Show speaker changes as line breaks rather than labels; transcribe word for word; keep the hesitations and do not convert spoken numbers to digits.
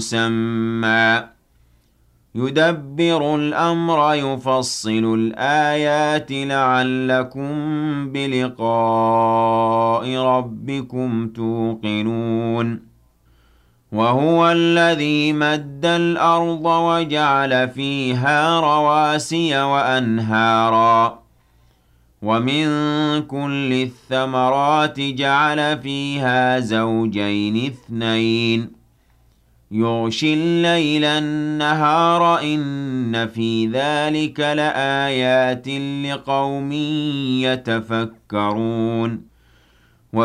مسمى يدبر الأمر يفصل الآيات لعلكم بلقاء ربكم توقنون وهو الذي مد الأرض وجعل فيها رواسي وأنهارا ومن كل الثمرات جعل فيها زوجين اثنين يغشي الليل النهار إن في ذلك لآيات لقوم يتفكرون